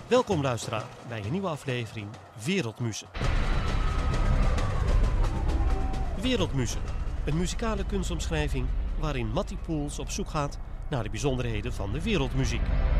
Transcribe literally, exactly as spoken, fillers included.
Welkom luisteraar bij een nieuwe aflevering Wereldmuze. Wereldmuze, een muzikale kunstomschrijving waarin Mattie Poels op zoek gaat naar de bijzonderheden van de wereldmuziek.